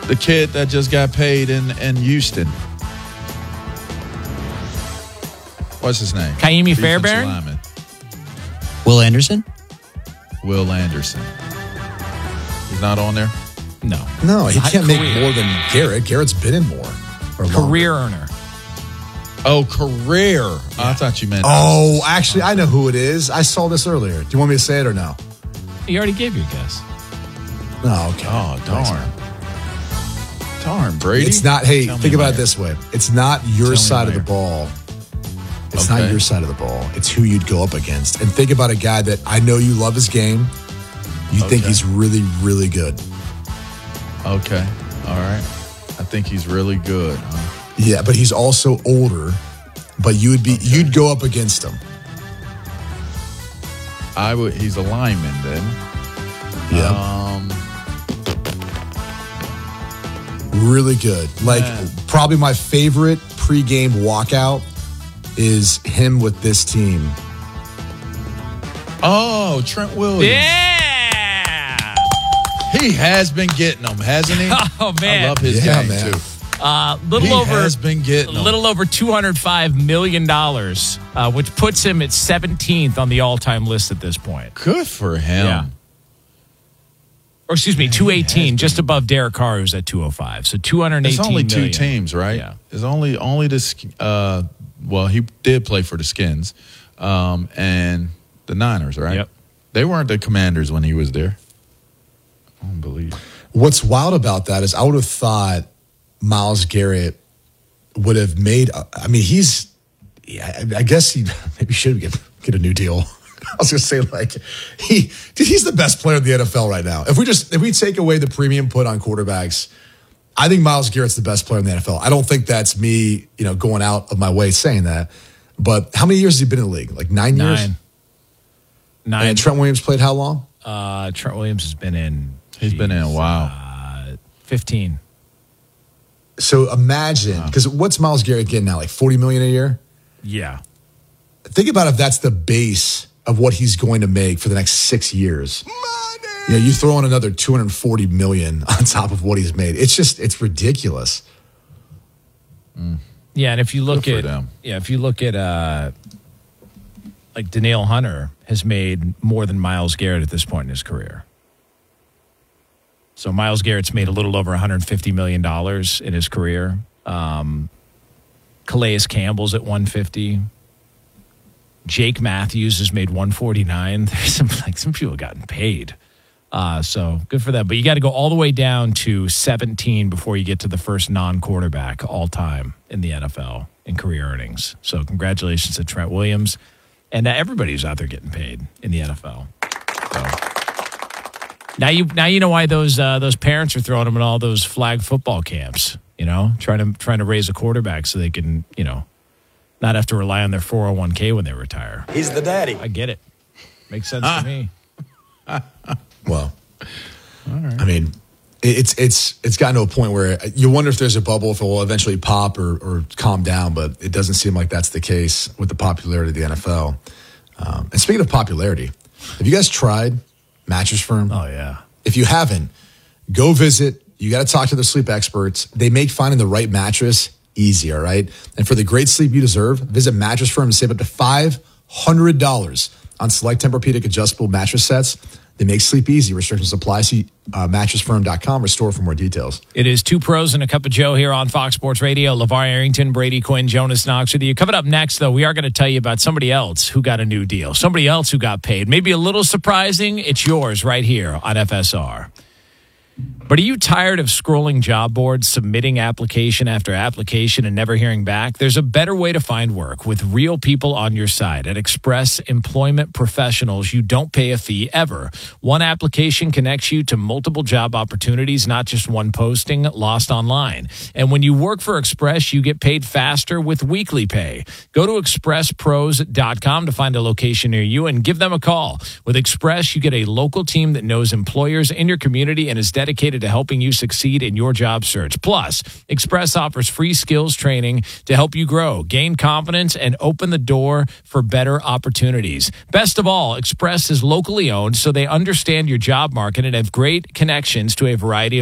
The kid that just got paid in Houston. What's his name? Kaimi Fairbairn? Lineman. Will Anderson? Will Anderson. He's not on there? No, he can't make more than Garrett. Garrett's been in more. Career earner. Oh, career. Yeah. I thought you meant. Oh, actually, I know who it is. I saw this earlier. Do you want me to say it or no? You already gave your guess. No, okay. Oh, darn, Brady. It's not, think about it this way. It's not your side of the ball. It's not your side of the ball. It's who you'd go up against. And think about a guy that I know you love his game. You think he's really, really good. Okay. All right. I think he's really good. Huh? Yeah, but he's also older. But you'd go up against him. I would. He's a lineman then. Yeah. Really good. Probably my favorite pregame walkout is him with this team. Oh, Trent Williams. Yeah. He has been getting them, hasn't he? Oh, man. I love his game, too. Has been getting them. A little over $205 million, which puts him at 17th on the all-time list at this point. Good for him. Yeah. Or excuse me, 218, just above Derek Carr, who's at 205. So 218 It's only million. 2 teams, right? Yeah. It's only the well, he did play for the Skins and the Niners, right? Yep. They weren't the Commanders when he was there. I don't believe. What's wild about that is I would have thought Myles Garrett would have made. I mean, I guess he maybe should get a new deal. I was going to say, he's the best player in the NFL right now. If we take away the premium put on quarterbacks, I think Myles Garrett's the best player in the NFL. I don't think that's me, going out of my way saying that. But how many years has he been in the league? Like 9 years? 9. And Trent Williams played how long? Trent Williams has been in. He's been in a while. 15. So imagine, because what's Myles Garrett getting now? Like $40 million a year? Yeah. Think about if that's the base of what he's going to make for the next 6 years. Money! You throw in another $240 million on top of what he's made. It's ridiculous. Yeah, and if you look at like Danielle Hunter has made more than Myles Garrett at this point in his career. So Myles Garrett's made a little over $150 million in his career. Calais Campbell's at $150. Jake Matthews has made $149. There's some people have gotten paid. So good for them. But you got to go all the way down to 17 before you get to the first non-quarterback all time in the NFL in career earnings. So congratulations to Trent Williams. And everybody who's out there getting paid in the NFL. So now you know why those parents are throwing them in all those flag football camps, trying to raise a quarterback so they can, not have to rely on their 401k when they retire. He's the daddy. I get it. Makes sense to me. Well, all right. I mean, it's gotten to a point where you wonder if there's a bubble, if it will eventually pop or calm down, but it doesn't seem like that's the case with the popularity of the NFL. And speaking of popularity, have you guys tried Mattress Firm? Oh, yeah. If you haven't, go visit. You got to talk to the sleep experts. They make finding the right mattress easy, all right? And for the great sleep you deserve, visit Mattress Firm and save up to $500 on select Tempur-Pedic adjustable mattress sets. They make sleep easy. Restrictions apply. See mattressfirm.com or store for more details. It is Two Pros and a Cup of Joe here on Fox Sports Radio. LeVar Arrington, Brady Quinn, Jonas Knox with you. Coming up next, though, we are going to tell you about somebody else who got a new deal. Somebody else who got paid. Maybe a little surprising. It's yours right here on FSR. But are you tired of scrolling job boards, submitting application after application, and never hearing back? There's a better way to find work with real people on your side. At Express Employment Professionals, you don't pay a fee ever. One application connects you to multiple job opportunities, not just one posting lost online. And when you work for Express, you get paid faster with weekly pay. Go to expresspros.com to find a location near you and give them a call. With Express, you get a local team that knows employers in your community and is dedicated to helping you succeed in your job search. Plus, Express offers free skills training to help you grow, gain confidence, and open the door for better opportunities. Best of all, Express is locally owned, so they understand your job market and have great connections to a variety of